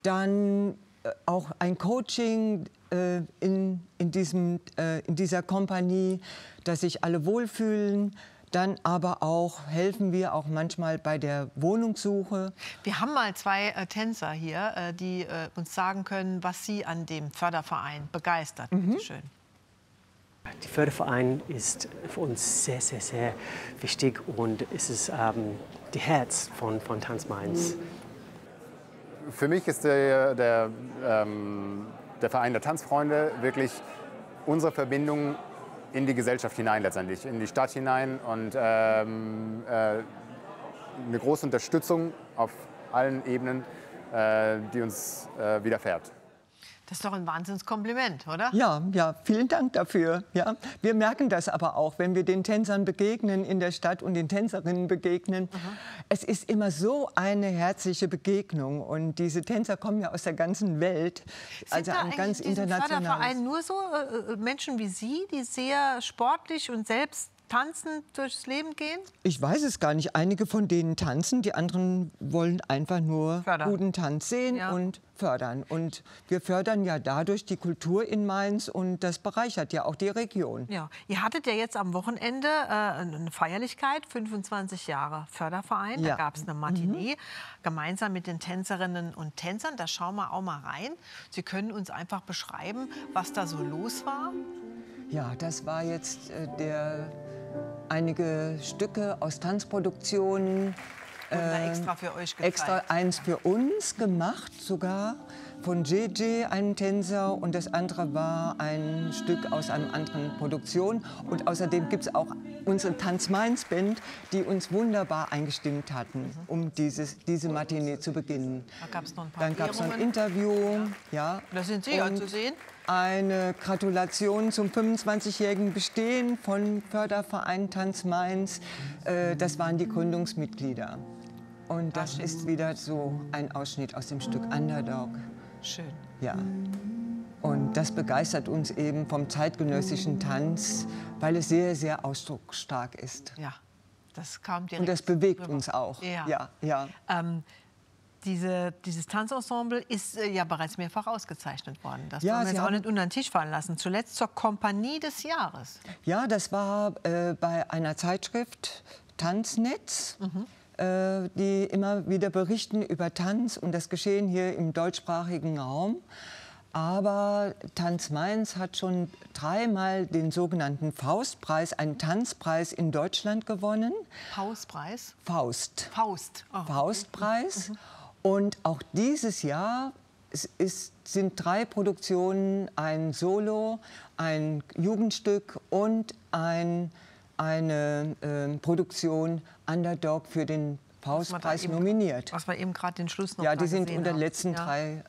Dann auch ein Coaching in dieser Kompanie, dass sich alle wohlfühlen. Dann aber auch helfen wir auch manchmal bei der Wohnungssuche. Wir haben mal zwei Tänzer hier, die uns sagen können, was sie an dem Förderverein begeistert. Bitte schön. Der Förderverein ist für uns sehr, sehr, sehr wichtig und es ist die Herz von Tanz Mainz. Für mich ist der Verein der Tanzfreunde wirklich unsere Verbindung in die Gesellschaft hinein letztendlich, in die Stadt hinein und eine große Unterstützung auf allen Ebenen, die uns widerfährt. Das ist doch ein Wahnsinnskompliment, oder? Ja, ja, vielen Dank dafür. Ja. Wir merken das aber auch, wenn wir den Tänzern begegnen in der Stadt und den Tänzerinnen begegnen. Es ist immer so eine herzliche Begegnung und diese Tänzer kommen ja aus der ganzen Welt. Sind da ein ganz internationales Förderverein nur so Menschen wie Sie, die sehr sportlich und selbst tanzend durchs Leben gehen? Ich weiß es gar nicht. Einige von denen tanzen, die anderen wollen einfach nur guten Tanz sehen und fördern. Und wir fördern ja dadurch die Kultur in Mainz und das bereichert ja auch die Region. Ja. Ihr hattet ja jetzt am Wochenende eine Feierlichkeit, 25 Jahre Förderverein. Da gab es eine Matinee gemeinsam mit den Tänzerinnen und Tänzern. Da schauen wir auch mal rein. Sie können uns einfach beschreiben, was da so los war. Ja, das war jetzt einige Stücke aus Tanzproduktionen. Extra für euch gezeigt. Extra eins für uns gemacht, sogar von JJ, einem Tänzer. Und das andere war ein Stück aus einer anderen Produktion. Und außerdem gibt es auch unsere Tanz Mainz Band, die uns wunderbar eingestimmt hatten, um diese Matinee zu beginnen. Da gab es noch ein paar Dann gab es noch ein Interview. Ja. Da sind Sie ja zu sehen. Eine Gratulation zum 25-jährigen Bestehen von Förderverein Tanz Mainz. Das waren die Gründungsmitglieder. Und das ist wieder so ein Ausschnitt aus dem Stück Underdog. Schön. Ja. Und das begeistert uns eben vom zeitgenössischen Tanz, weil es sehr, sehr ausdrucksstark ist. Ja, das kam direkt. Und das bewegt rüber. uns auch. Ja. Ja, ja. Dieses Tanzensemble ist ja bereits mehrfach ausgezeichnet worden. Das Ja, wollen wir Sie jetzt auch haben nicht unter den Tisch fallen lassen. Zuletzt zur Kompanie des Jahres. Ja, das war bei einer Zeitschrift Tanznetz, die immer wieder berichten über Tanz und das Geschehen hier im deutschsprachigen Raum. Aber Tanz Mainz hat schon 3-mal den sogenannten Faustpreis, einen Tanzpreis in Deutschland gewonnen. Faustpreis? Faust. Faust. Oh. Faustpreis. Und auch dieses Jahr sind 3 Produktionen, ein Solo, ein Jugendstück und eine Produktion Underdog für den Faustpreis nominiert. Was wir eben gerade den Schluss noch Ja, die sind gesehen unter den haben. letzten 3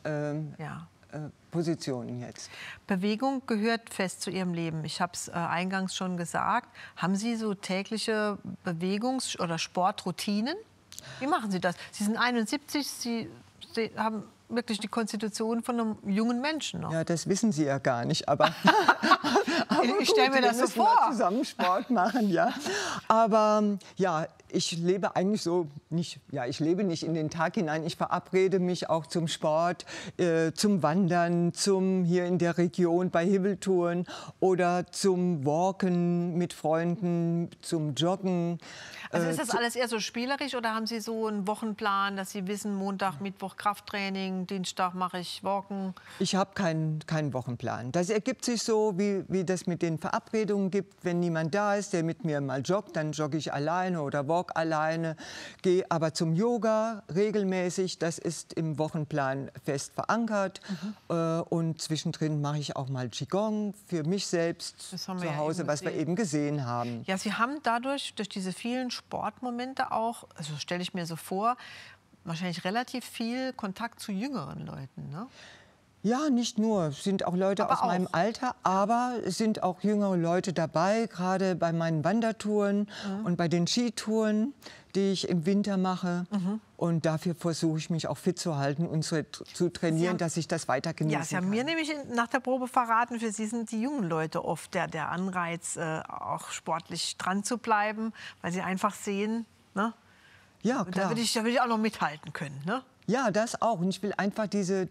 Positionen jetzt. Bewegung gehört fest zu Ihrem Leben. Ich habe es eingangs schon gesagt. Haben Sie so tägliche Bewegungs- oder Sportroutinen? Wie machen Sie das? Sie sind 71, Sie haben wirklich die Konstitution von einem jungen Menschen noch. Ja, das wissen Sie ja gar nicht, aber, ich stelle mir das so vor. Wir zusammen Sport machen, ja. Aber ja, ich lebe eigentlich so nicht, ja, ich lebe nicht in den Tag hinein. Ich verabrede mich auch zum Sport, zum Wandern, zum hier in der Region bei Himmeltouren oder zum Walken mit Freunden, zum Joggen. Also ist das alles eher so spielerisch oder haben Sie so einen Wochenplan, dass Sie wissen, Montag, Mittwoch Krafttraining, Dienstag mache ich Walken? Ich habe keinen Wochenplan. Das ergibt sich so, wie das mit den Verabredungen gibt. Wenn niemand da ist, der mit mir mal joggt, dann jogge ich alleine oder walk alleine. Gehe aber zum Yoga regelmäßig. Das ist im Wochenplan fest verankert. Und zwischendrin mache ich auch mal Qigong für mich selbst zu Hause, was wir eben gesehen haben. Ja, Sie haben durch diese vielen Sportmomente auch, also stelle ich mir so vor, wahrscheinlich relativ viel Kontakt zu jüngeren Leuten, ne? Ja, nicht nur. Es sind auch Leute aus meinem Alter, aber es sind auch jüngere Leute dabei, gerade bei meinen Wandertouren und bei den Skitouren, die ich im Winter mache. Und dafür versuche ich mich auch fit zu halten und zu trainieren, dass ich das weiter genießen kann. Ja, Sie haben mir nämlich nach der Probe verraten, für Sie sind die jungen Leute oft der Anreiz, auch sportlich dran zu bleiben, weil sie einfach sehen, ne? Ja, klar. Da will ich auch noch mithalten können, ne? Ja, das auch. Und ich will einfach diese